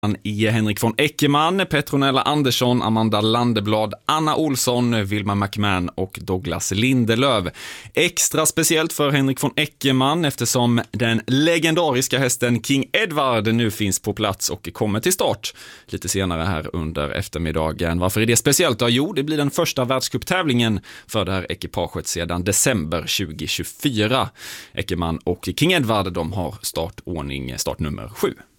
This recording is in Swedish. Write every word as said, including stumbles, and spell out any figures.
I Henrik von Eckermann, Petronella Andersson, Amanda Landeblad, Anna Olsson, Vilma McMahon och Douglas Lindelöf. Extra speciellt för Henrik von Eckermann eftersom den legendariska hästen King Edward nu finns på plats och kommer till start lite senare här under eftermiddagen. Varför är det speciellt? Ja, jo, det blir den första världscuptävlingen för det här ekipaget sedan december tjugohundratjugofyra. Eckermann och King Edward, de har startordning, startnummer sju.